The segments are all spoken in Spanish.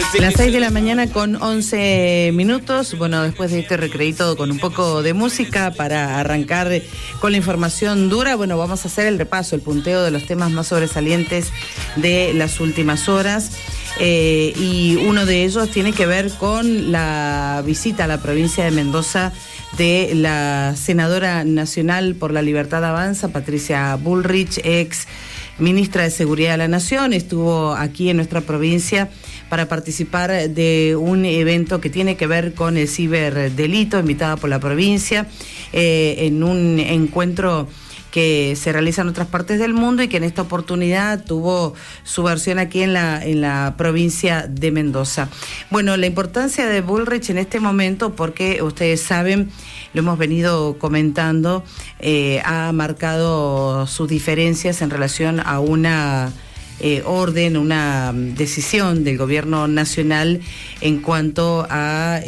Las 6 de la mañana con 11 minutos. Bueno, después de este recreíto con un poco de música para arrancar con la información dura, bueno, vamos a hacer el repaso, el punteo de los temas más sobresalientes de las últimas horas. Y uno de ellos tiene que ver con la visita a la provincia de Mendoza de la senadora nacional por la Libertad Avanza, Patricia Bullrich, ex ministra de Seguridad de la Nación. Estuvo aquí en nuestra provincia para participar de un evento que tiene que ver con el ciberdelito, invitada por la provincia, en un encuentro que se realiza en otras partes del mundo y que en esta oportunidad tuvo su versión aquí en la provincia de Mendoza. Bueno, la importancia de Bullrich en este momento, porque ustedes saben, lo hemos venido comentando, ha marcado sus diferencias en relación a una orden, una decisión del gobierno nacional en cuanto a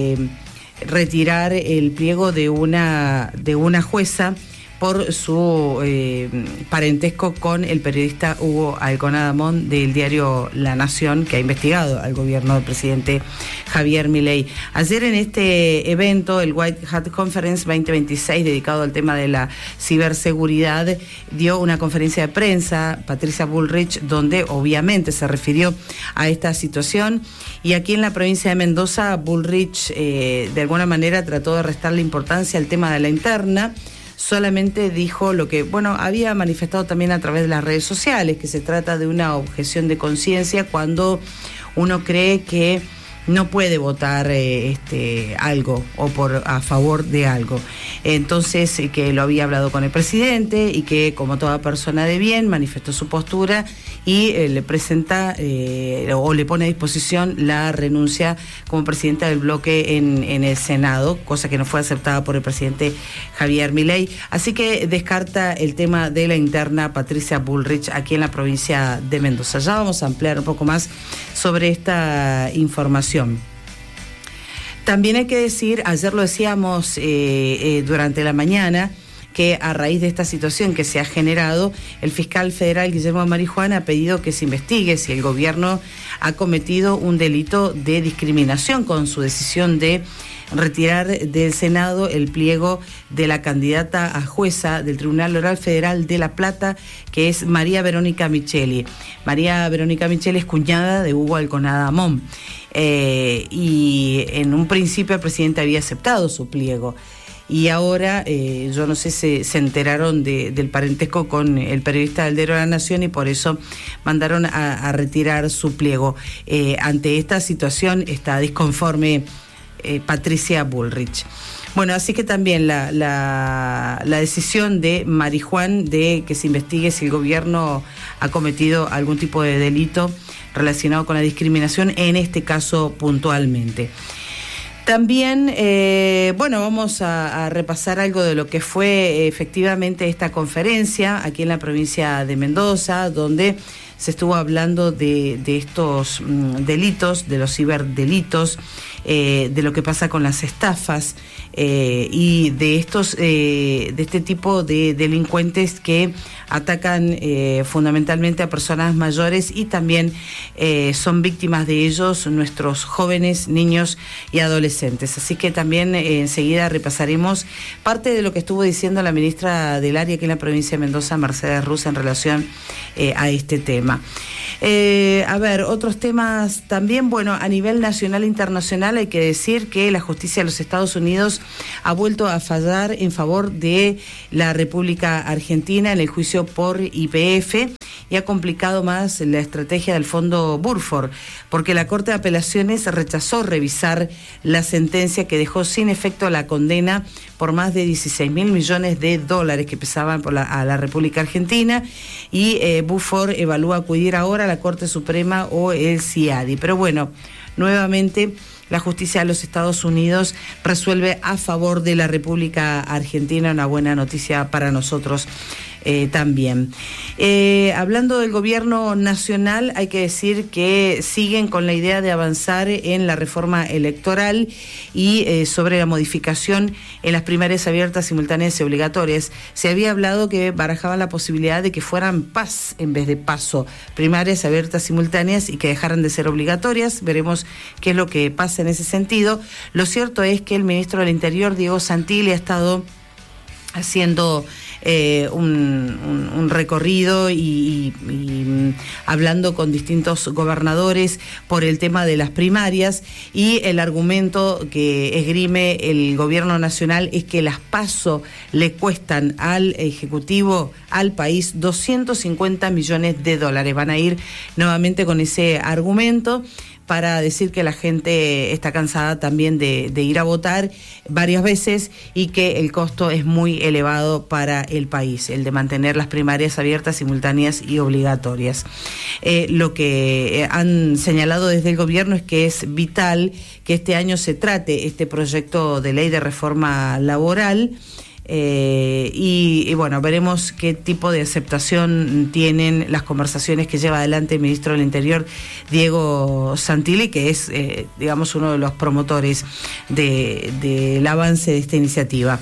retirar el pliego de una jueza por su parentesco con el periodista Hugo Alconada-Amón del diario La Nación, que ha investigado al gobierno del presidente Javier Milei. Ayer en este evento, el White Hat Conference 2026, dedicado al tema de la ciberseguridad, dio una conferencia de prensa Patricia Bullrich, donde obviamente se refirió a esta situación. Y aquí en la provincia de Mendoza, Bullrich de alguna manera trató de restarle importancia al tema de la interna. Solamente dijo lo que, bueno, había manifestado también a través de las redes sociales, que se trata de una objeción de conciencia cuando uno cree que no puede votar algo o a favor de algo. Entonces, que lo había hablado con el presidente y que, como toda persona de bien, manifestó su postura y le presenta o le pone a disposición la renuncia como presidenta del bloque en el Senado, cosa que no fue aceptada por el presidente Javier Milei. Así que descarta el tema de la interna Patricia Bullrich aquí en la provincia de Mendoza. Ya vamos a ampliar un poco más sobre esta información. También hay que decir, ayer lo decíamos durante la mañana, que a raíz de esta situación que se ha generado, el fiscal federal Guillermo Marijuán ha pedido que se investigue si el gobierno ha cometido un delito de discriminación con su decisión de retirar del Senado el pliego de la candidata a jueza del Tribunal Oral Federal de La Plata, que es María Verónica Micheli. María Verónica Micheli es cuñada de Hugo Alconada-Amón. Y en un principio el presidente había aceptado su pliego. Y ahora, yo no sé si se enteraron del parentesco con el periodista del diario La Nación y por eso mandaron a retirar su pliego. Ante esta situación está disconforme Patricia Bullrich. Bueno, así que también la decisión de Marijuán de que se investigue si el gobierno ha cometido algún tipo de delito relacionado con la discriminación, en este caso puntualmente. También, vamos a repasar algo de lo que fue efectivamente esta conferencia aquí en la provincia de Mendoza, donde se estuvo hablando de estos delitos, de los ciberdelitos, de lo que pasa con las estafas y de este tipo de delincuentes que atacan fundamentalmente a personas mayores y también son víctimas de ellos nuestros jóvenes, niños y adolescentes. Así que también enseguida repasaremos parte de lo que estuvo diciendo la ministra del área aquí en la provincia de Mendoza, Mercedes Russa, en relación a este tema. Otros temas también, a nivel nacional e internacional hay que decir que la justicia de los Estados Unidos ha vuelto a fallar en favor de la República Argentina en el juicio por YPF y ha complicado más la estrategia del fondo Burford, porque la Corte de Apelaciones rechazó revisar la sentencia que dejó sin efecto la condena por más de 16.000 millones de dólares que pesaban a la República Argentina, y Burford evalúa acudir ahora a la Corte Suprema o el CIADI. Pero bueno, nuevamente la justicia de los Estados Unidos resuelve a favor de la República Argentina, una buena noticia para nosotros también. Hablando del gobierno nacional, hay que decir que siguen con la idea de avanzar en la reforma electoral y sobre la modificación en las primarias abiertas, simultáneas y obligatorias. Se había hablado que barajaban la posibilidad de que fueran PAS en vez de PASO, primarias abiertas, simultáneas y que dejaran de ser obligatorias. Veremos qué es lo que pasa en ese sentido. Lo cierto es que el ministro del Interior, Diego Santilli, ha estado haciendo un recorrido y hablando con distintos gobernadores por el tema de las primarias, y el argumento que esgrime el gobierno nacional es que las PASO le cuestan al Ejecutivo, al país, $250 millones. Van a ir nuevamente con ese argumento para decir que la gente está cansada también de ir a votar varias veces y que el costo es muy elevado para el país, el de mantener las primarias abiertas, simultáneas y obligatorias. Lo que han señalado desde el gobierno es que es vital que este año se trate este proyecto de ley de reforma laboral. Y bueno, veremos qué tipo de aceptación tienen las conversaciones que lleva adelante el ministro del Interior, Diego Santilli, que es, digamos, uno de los promotores del avance de esta iniciativa.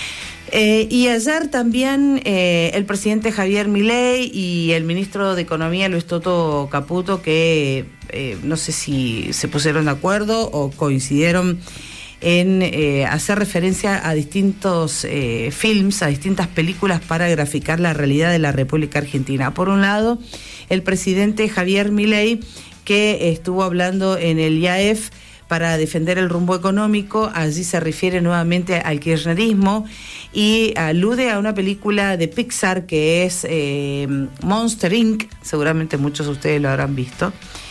Y ayer también el presidente Javier Milei y el ministro de Economía, Luis Toto Caputo, que no sé si se pusieron de acuerdo o coincidieron en hacer referencia a distintos films, a distintas películas para graficar la realidad de la República Argentina. Por un lado, el presidente Javier Milei, que estuvo hablando en el IAEF para defender el rumbo económico, allí se refiere nuevamente al kirchnerismo y alude a una película de Pixar que es Monster Inc., seguramente muchos de ustedes lo habrán visto.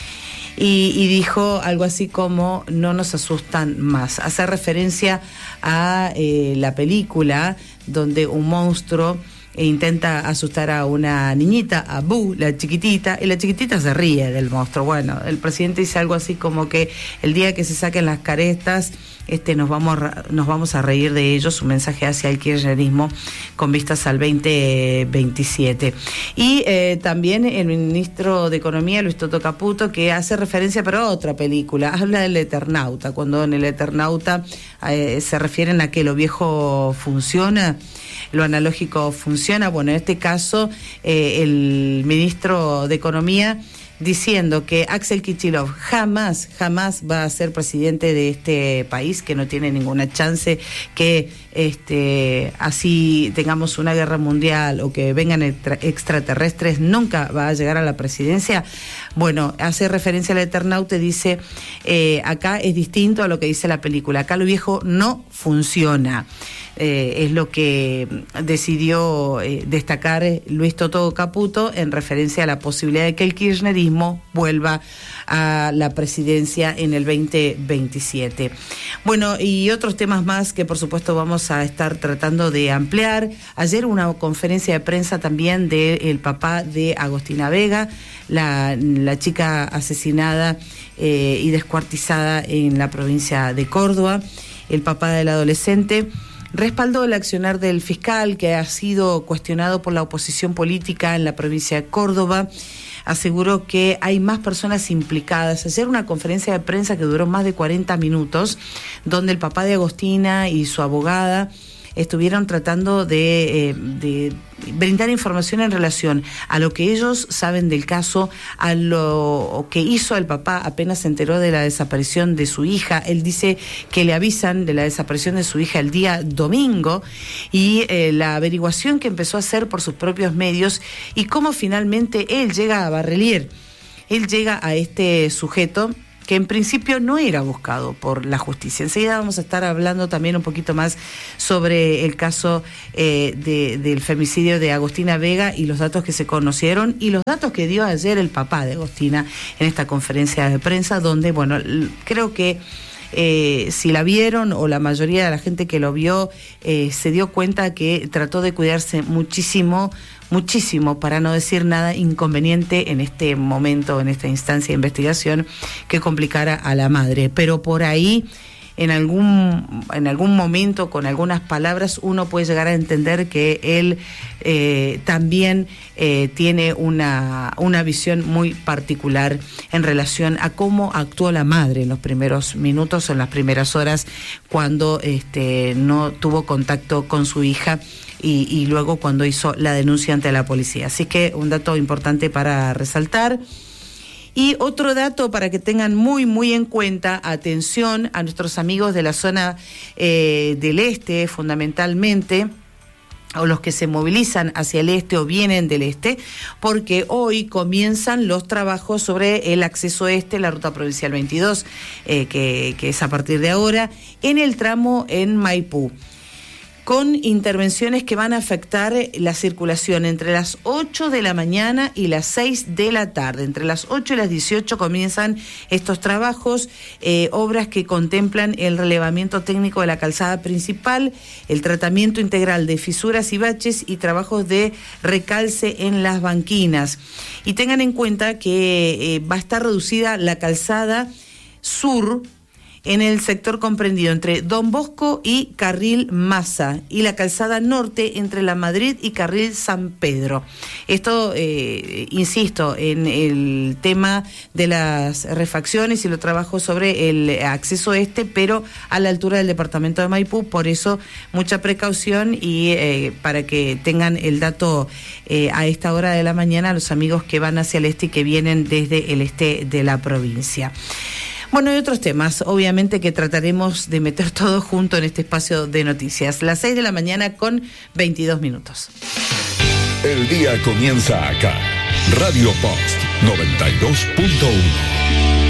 Y dijo algo así como no nos asustan más. Hace referencia a la película donde un monstruo intenta asustar a una niñita, a Boo, la chiquitita, y la chiquitita se ríe del monstruo. Bueno, el presidente dice algo así como que el día que se saquen las caretas, nos vamos a reír de ellos, un mensaje hacia el kirchnerismo con vistas al 2027. Y también el ministro de Economía, Luis Toto Caputo, que hace referencia pero a otra película, habla del Eternauta, cuando en el Eternauta se refieren a que lo viejo funciona, lo analógico funciona. Bueno, en este caso el ministro de Economía diciendo que Axel Kicillof jamás va a ser presidente de este país, que no tiene ninguna chance, que así tengamos una guerra mundial o que vengan extraterrestres, nunca va a llegar a la presidencia. Bueno, hace referencia al Eternauta y dice, acá es distinto a lo que dice la película, acá lo viejo no funciona. Es lo que decidió destacar Luis Toto Caputo en referencia a la posibilidad de que el kirchnerismo vuelva a la presidencia en el 2027. Bueno, y otros temas más que por supuesto vamos a estar tratando de ampliar. Ayer una conferencia de prensa también del papá de Agostina Vega, la chica asesinada y descuartizada en la provincia de Córdoba. El papá del adolescente respaldó el accionar del fiscal, que ha sido cuestionado por la oposición política en la provincia de Córdoba. Aseguró que hay más personas implicadas. Ayer una conferencia de prensa que duró más de 40 minutos, donde el papá de Agostina y su abogada estuvieron tratando de brindar información en relación a lo que ellos saben del caso, a lo que hizo el papá apenas se enteró de la desaparición de su hija. Él dice que le avisan de la desaparición de su hija el día domingo, y la averiguación que empezó a hacer por sus propios medios y cómo finalmente él llega a Barrelier. Él llega a este sujeto que en principio no era buscado por la justicia. Enseguida vamos a estar hablando también un poquito más sobre el caso del femicidio de Agostina Vega y los datos que se conocieron y los datos que dio ayer el papá de Agostina en esta conferencia de prensa, donde, bueno, creo que si la vieron o la mayoría de la gente que lo vio se dio cuenta que trató de cuidarse muchísimo muchísimo, para no decir nada, inconveniente en este momento, en esta instancia de investigación, que complicara a la madre. Pero por ahí, en algún momento, con algunas palabras, uno puede llegar a entender que él también tiene una visión muy particular en relación a cómo actuó la madre en los primeros minutos, en las primeras horas, cuando no tuvo contacto con su hija y luego cuando hizo la denuncia ante la policía. Así que un dato importante para resaltar. Y otro dato para que tengan muy, muy en cuenta, atención a nuestros amigos de la zona del este, fundamentalmente, o los que se movilizan hacia el este o vienen del este, porque hoy comienzan los trabajos sobre el acceso este, la ruta provincial 22, que es a partir de ahora, en el tramo en Maipú, con intervenciones que van a afectar la circulación entre las 8 de la mañana y las 6 de la tarde. Entre las 8 y las 18 comienzan estos trabajos, obras que contemplan el relevamiento técnico de la calzada principal, el tratamiento integral de fisuras y baches y trabajos de recalce en las banquinas. Y tengan en cuenta que va a estar reducida la calzada sur en el sector comprendido entre Don Bosco y Carril Maza, y la calzada norte entre La Madrid y Carril San Pedro. Esto, insisto, en el tema de las refacciones y los trabajos sobre el acceso pero a la altura del departamento de Maipú, por eso mucha precaución y para que tengan el dato a esta hora de la mañana los amigos que van hacia el este y que vienen desde el este de la provincia. Bueno, y otros temas, obviamente, que trataremos de meter todo junto en este espacio de noticias. Las 6 de la mañana con 22 minutos. El día comienza acá. Radio Post 92.1.